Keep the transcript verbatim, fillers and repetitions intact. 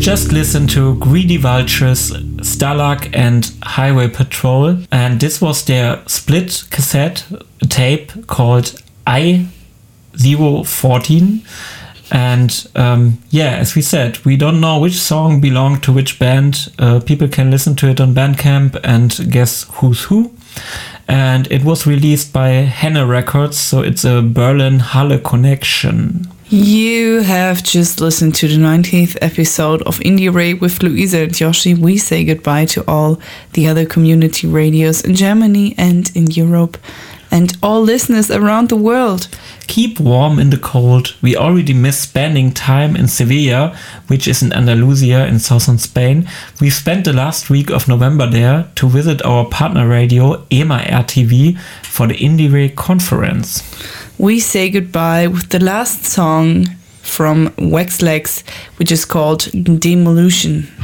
just listened to Greedy Vultures, Stalag and Highway Patrol, and this was their split cassette tape called I zero fourteen. And um, yeah, as we said, we don't know which song belonged to which band. Uh, people can listen to it on Bandcamp and guess who's who. And it was released by Henne Records, so it's a Berlin-Halle connection. You have just listened to the nineteenth episode of Indie Rave with Luisa and Yoshi. We say goodbye to all the other community radios in Germany and in Europe and all listeners around the world. Keep warm in the cold. We already missed spending time in Sevilla, which is in Andalusia in southern Spain. We spent the last week of November there to visit our partner radio, E M A R T V, for the Indie Rave conference. We say goodbye with the last song from Wax Legs, which is called Demolution.